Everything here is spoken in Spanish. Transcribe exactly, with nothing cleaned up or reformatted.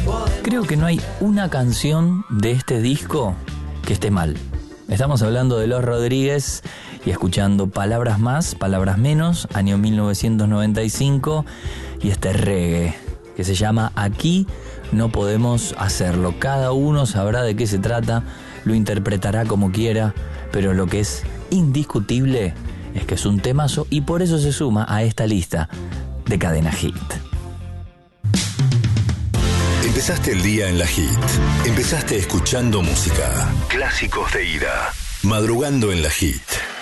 Creo que no hay una canción de este disco que esté mal. Estamos hablando de Los Rodríguez y escuchando Palabras Más, Palabras Menos, año mil novecientos noventa y cinco, y este reggae que se llama Aquí no podemos hacerlo. Cada uno sabrá de qué se trata, lo interpretará como quiera, pero lo que es indiscutible es que es un temazo y por eso se suma a esta lista de Cadena Hit. Empezaste el día en la Hit. Empezaste escuchando música. Clásicos de ida. Madrugando en la Hit.